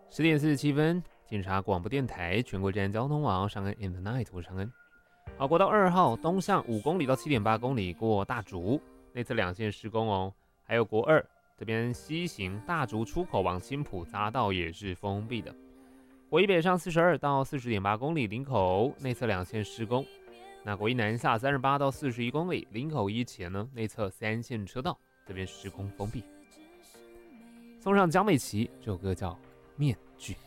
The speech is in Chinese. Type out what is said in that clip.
10点47分，警察广播电台全国治安交通网上恩 in the night， 我是上恩。好，国道2号东向5公里到7.8公里过大竹，内侧2线施工哦。还有国2这边西行大竹出口往青埔匝道也是封闭的。国1北上42到40.8公里林口内侧2线施工。那国1南下38到41公里林口1前呢内侧3线车道这边施工封闭。送上江美琪这首歌叫《面具》。